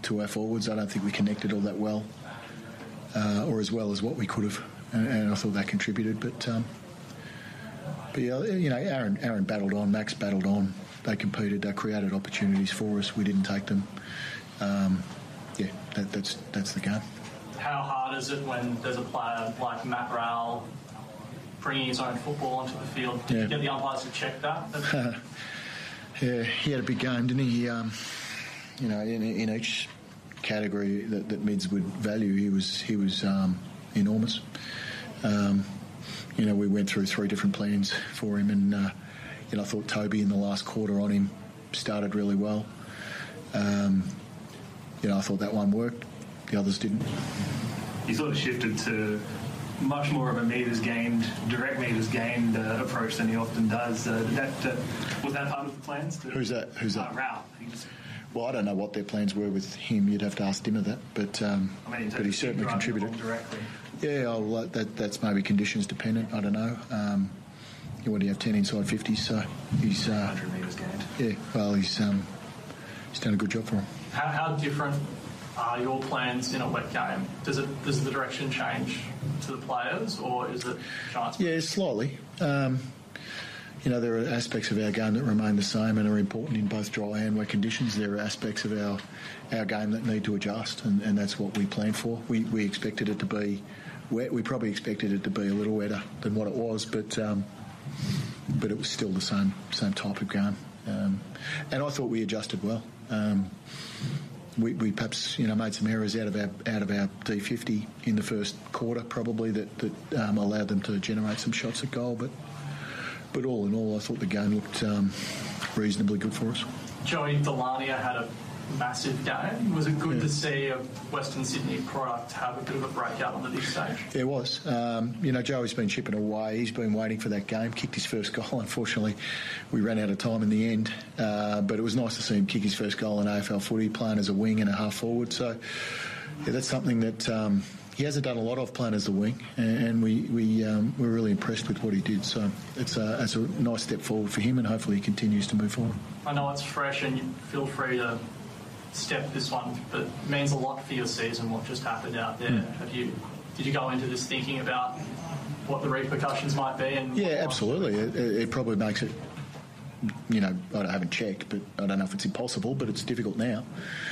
to our forwards. I don't think we connected all that well, or as well as what we could have, and I thought that contributed. But yeah, you know, Aaron battled on, Max battled on. They competed, they created opportunities for us. We didn't take them. That's the game. How hard is it when there's a player like Matt Rowell bringing his own football onto the field? Did you get the umpires to check that? Yeah, he had a big game, didn't he? You know, in each category that Mids would value, he was enormous. You know, we went through 3 different plans for him, and you know, I thought Toby in the last quarter on him started really well. You know, I thought that one worked. The others didn't. You sort of shifted to much more of a direct meters gained approach than he often does. Was that part of the plans? Who's that? Rao. Well, I don't know what their plans were with him. You'd have to ask Dimmer that, but he certainly contributed. Directly. Yeah, that's maybe conditions dependent. I don't know. What do you have? 10 inside 50s, so he's 100 metres gained. Yeah, well, he's done a good job for him. How different are your plans in a wet game? Does the direction change to the players, or is it Giants? Yeah, slightly. You know, there are aspects of our game that remain the same and are important in both dry and wet conditions. There are aspects of our game that need to adjust, and that's what we planned for. We expected it to be wet. We probably expected it to be a little wetter than what it was, but it was still the same type of game. And I thought we adjusted well. We perhaps, you know, made some errors out of our D50 in the first quarter, probably that allowed them to generate some shots at goal. But all in all, I thought the game looked reasonably good for us. Joey Delania had a massive game. Was it good to see a Western Sydney product have a bit of a breakout on the big stage? It was. You know, Joey's been chipping away. He's been waiting for that game. Kicked his first goal. Unfortunately, we ran out of time in the end. But it was nice to see him kick his first goal in AFL footy, playing as a wing and a half forward. So, yeah, that's something that he hasn't done a lot of, playing as a wing, and we're really impressed with what he did. So it's a nice step forward for him, and hopefully he continues to move forward. I know it's fresh, and you feel free to step this one, but it means a lot for your season, what just happened out there. Did you go into this thinking about what the repercussions might be? Yeah, absolutely. It probably makes it, you know, I haven't checked, but I don't know if it's impossible, but it's difficult now.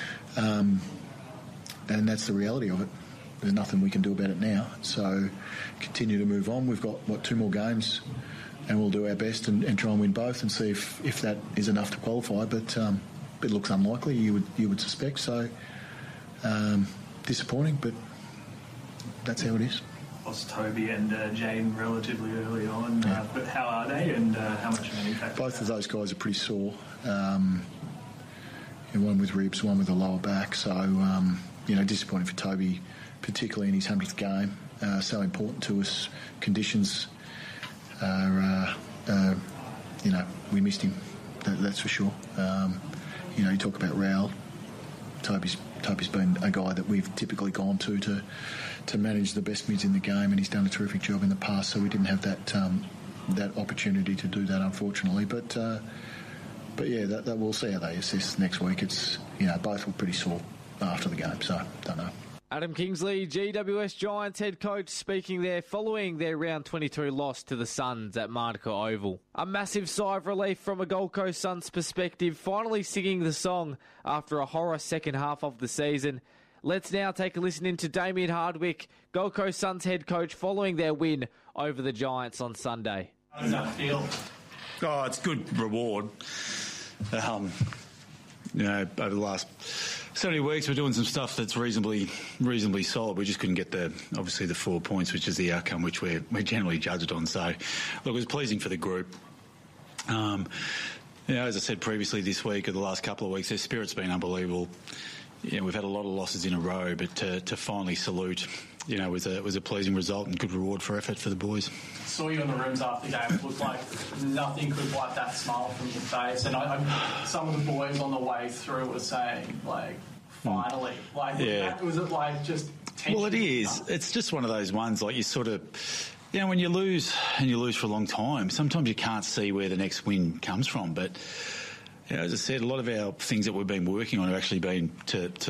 And that's the reality of it. There's nothing we can do about it now. So continue to move on. We've got, 2 more games, and we'll do our best and try and win both and see if that is enough to qualify. But it looks unlikely, you would suspect. So disappointing, but that's how it is. Lost Toby and Jane relatively early on, but how are they, and how much of an impact? Both of those guys are pretty sore. One with ribs, one with a lower back. So, you know, disappointing for Toby, particularly in his 100th game. So important to us. Conditions are, you know, we missed him. That's for sure. You know, you talk about Rowell. Toby's been a guy that we've typically gone to manage the best mids in the game, and he's done a terrific job in the past. So we didn't have that opportunity to do that, unfortunately. But yeah, that we'll see how they assess next week. It's, you know, both were pretty sore after the game, so don't know. Adam Kingsley, GWS Giants head coach, speaking there following their round 22 loss to the Suns at Manuka Oval. A massive sigh of relief from a Gold Coast Suns perspective, finally singing the song after a horror second half of the season. Let's now take a listen into Damien Hardwick, Gold Coast Suns head coach, following their win over the Giants on Sunday. How does that feel? Oh, it's good reward. You know, over the last 70 weeks, we're doing some stuff that's reasonably solid. We just couldn't get obviously the 4 points, which is the outcome which we're generally judged on. So, look, it was pleasing for the group. You know, as I said previously this week or the last couple of weeks, their spirit's been unbelievable. You know, we've had a lot of losses in a row, but to finally salute, you know, was a pleasing result and good reward for effort for the boys. Saw you in the rooms after the game. It looked like nothing could wipe that smile from your face. And some of the boys on the way through were saying, like, finally. Like, yeah. Was it like just tension? Well, it is. It's just one of those ones, like, you sort of, you know, when you lose and you lose for a long time, sometimes you can't see where the next win comes from. But, you know, as I said, a lot of our things that we've been working on have actually been to